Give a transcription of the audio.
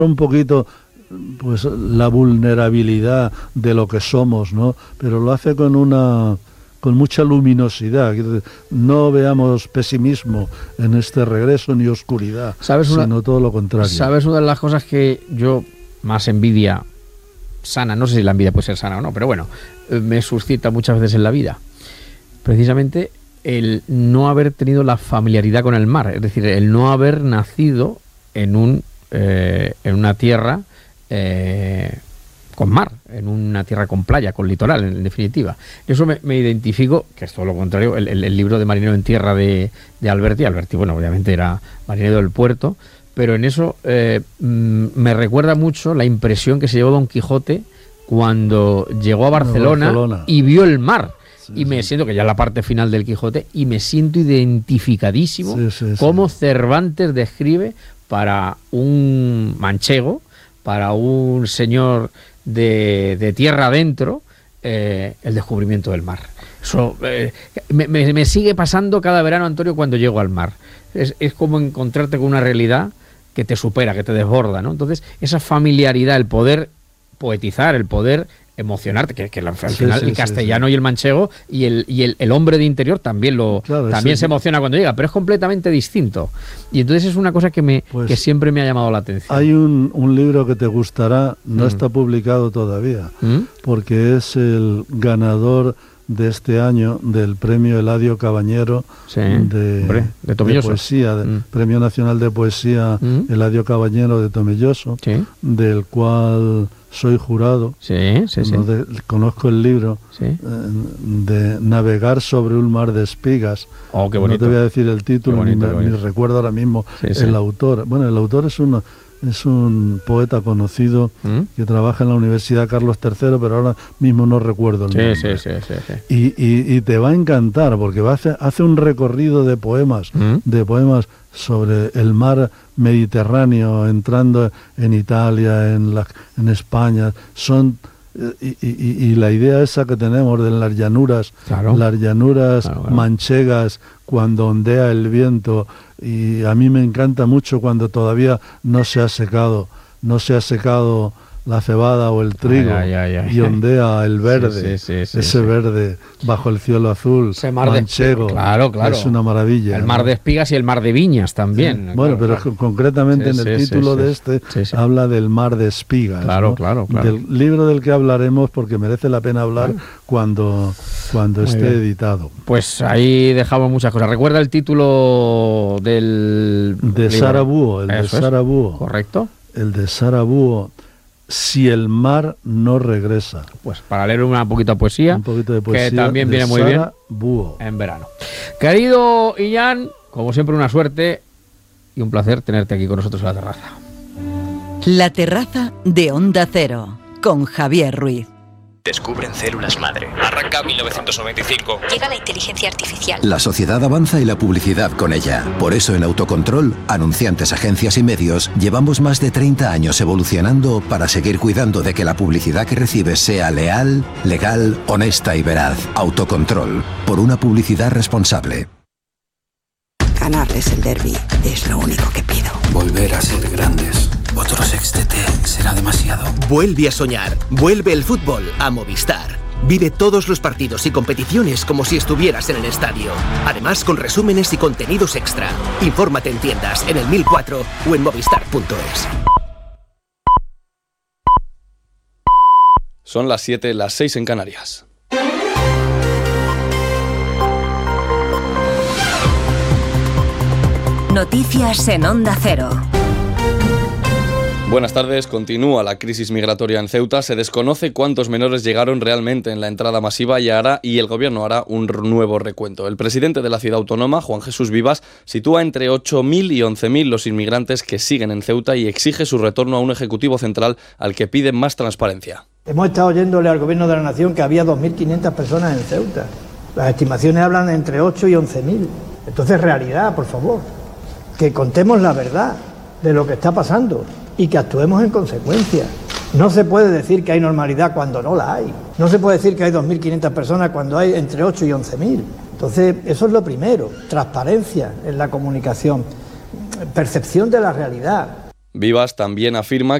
un poquito pues la vulnerabilidad de lo que somos, ¿no? Pero lo hace con mucha luminosidad. No veamos pesimismo en este regreso ni oscuridad, sino todo lo contrario. ¿Sabes una de las cosas que yo más envidia sana, no sé si la envidia puede ser sana o no, pero bueno, me suscita muchas veces en la vida? Precisamente el no haber tenido la familiaridad con el mar, es decir, el no haber nacido en una tierra con mar, en una tierra con playa, con litoral, en definitiva. Eso me identifico, que es todo lo contrario, el libro de Marinero en Tierra de Alberti. Alberti, bueno, obviamente era marinero del puerto, pero en eso me recuerda mucho la impresión que se llevó Don Quijote cuando llegó a Barcelona y vio el mar. Y me siento, que ya es la parte final del Quijote, y me siento identificadísimo cómo Cervantes describe para un manchego, para un señor de tierra adentro, el descubrimiento del mar. Eso me sigue pasando cada verano, Antonio, cuando llego al mar. Es como encontrarte con una realidad que te supera, que te desborda, ¿no? Entonces, esa familiaridad, el poder poetizar, el poder emocionarte, que al final el castellano y el manchego y el hombre de interior también se emociona cuando llega, pero es completamente distinto. Y entonces es una cosa que siempre me ha llamado la atención. Hay un libro que te gustará, no está publicado todavía, porque es el ganador de este año del premio Eladio Cabañero de poesía, Premio Nacional de Poesía Eladio Cabañero de Tomelloso, del cual soy jurado. Conozco el libro de Navegar sobre un mar de espigas. Oh, qué bonito. No te voy a decir el título, ni recuerdo ahora mismo el autor. Bueno, el autor es un poeta conocido que trabaja en la Universidad Carlos III, pero ahora mismo no recuerdo el nombre. Y te va a encantar, porque hace un recorrido de poemas sobre el mar Mediterráneo, entrando en Italia, en España. Y la idea esa que tenemos de las llanuras manchegas, cuando ondea el viento, y a mí me encanta mucho cuando todavía no se ha secado la cebada o el trigo, y ondea el verde, verde bajo el cielo azul, manchego. Claro. Es una maravilla. El mar de espigas y el mar de viñas también. Bueno, pero concretamente en el título de habla del mar de espigas. Claro. Del libro del que hablaremos, porque merece la pena hablar cuando esté editado. Pues ahí dejamos muchas cosas. Recuerda el título del de Sara Búho, de Sara Búho. Correcto. El de Sara Búho. Si el mar no regresa. Pues para leer un poquito de poesía, que también viene muy bien en verano. Querido Illán, como siempre, una suerte y un placer tenerte aquí con nosotros en La Terraza. La Terraza de Onda Cero, con Javier Ruiz. Descubren células madre. Arranca 1995. Llega la inteligencia artificial. La sociedad avanza y la publicidad con ella. Por eso en Autocontrol, anunciantes, agencias y medios, llevamos más de 30 años evolucionando para seguir cuidando de que la publicidad que recibes sea leal, legal, honesta y veraz. Autocontrol. Por una publicidad responsable. Ganarles el derbi es lo único que pido. Volver a ser grandes. Otro sextete será demasiado. Vuelve a soñar. Vuelve el fútbol a Movistar. Vive todos los partidos y competiciones como si estuvieras en el estadio. Además, con resúmenes y contenidos extra. Infórmate en tiendas, en el 1004 o en movistar.es. Son las 7, las 6 en Canarias. Noticias en Onda Cero. Buenas tardes. Continúa la crisis migratoria en Ceuta. Se desconoce cuántos menores llegaron realmente en la entrada masiva y el gobierno hará un nuevo recuento. El presidente de la ciudad autónoma, Juan Jesús Vivas, sitúa entre 8.000 y 11.000 los inmigrantes que siguen en Ceuta y exige su retorno a un ejecutivo central al que pide más transparencia. Hemos estado oyéndole al gobierno de la nación que había 2.500 personas en Ceuta. Las estimaciones hablan de entre 8 y 11.000. Entonces, realidad, por favor. Que contemos la verdad de lo que está pasando y que actuemos en consecuencia. No se puede decir que hay normalidad cuando no la hay. No se puede decir que hay 2.500 personas cuando hay entre 8 y 11.000. Entonces, eso es lo primero. Transparencia en la comunicación. Percepción de la realidad. Vivas también afirma